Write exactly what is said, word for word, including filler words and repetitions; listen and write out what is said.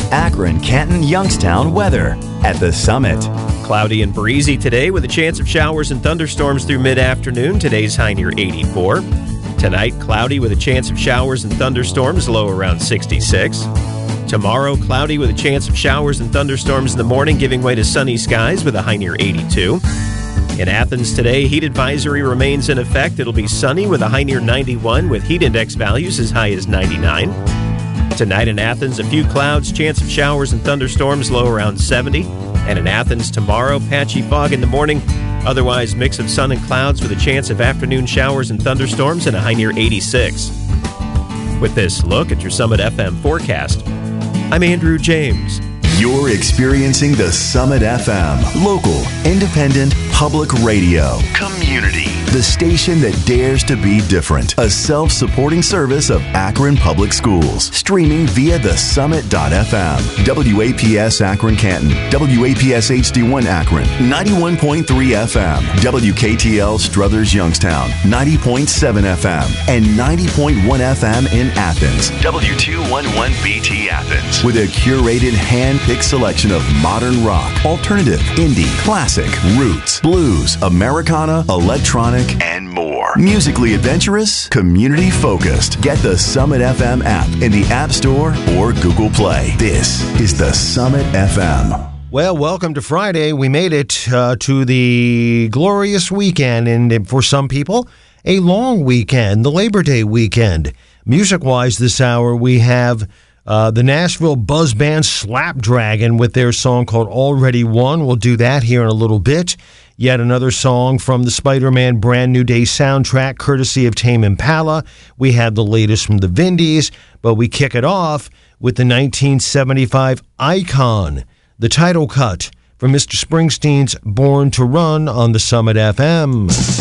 Akron, Canton, Youngstown weather at the Summit. Cloudy and breezy today with a chance of showers and thunderstorms through mid-afternoon. Today's high near eighty-four. Tonight, cloudy with a chance of showers and thunderstorms, low around sixty-six. Tomorrow, cloudy with a chance of showers and thunderstorms in the morning, giving way to sunny skies with a high near eighty-two. In Athens today, heat advisory remains in effect. It'll be sunny with a high near ninety-one, with heat index values as high as ninety-nine. Tonight in Athens, a few clouds, chance of showers and thunderstorms, low around seventy. And in Athens tomorrow, patchy fog in the morning. Otherwise, mix of sun and clouds with a chance of afternoon showers and thunderstorms and a high near eighty-six. With this look at your Summit F M forecast, I'm Andrew James. You're experiencing the Summit F M, local, independent, public radio. Community. The station that dares to be different. A self-supporting service of Akron Public Schools. Streaming via the summit dot f m. W A P S Akron Canton. W A P S H D one Akron. ninety-one point three F M. W K T L Struthers Youngstown. ninety point seven F M. And ninety point one F M in Athens. W two eleven B T Athens. With a curated hand-picked selection of modern rock, alternative, indie, classic, roots, blues, Americana, electronic, and more. Musically adventurous, community focused. Get the Summit F M app in the App Store or Google Play. This is the Summit F M. Well, welcome to Friday. We made it uh, to the glorious weekend, and for some people, a long weekend, the Labor Day weekend. Music-wise this hour, we have uh, the Nashville buzz band Slapdragon with their song called Already Won. We'll do that here in a little bit. Yet another song from the Spider-Man Brand New Day soundtrack, courtesy of Tame Impala. We have the latest from the Vindies, but we kick it off with the nineteen seventy-five Icon, the title cut from Mister Springsteen's Born to Run on the Summit F M.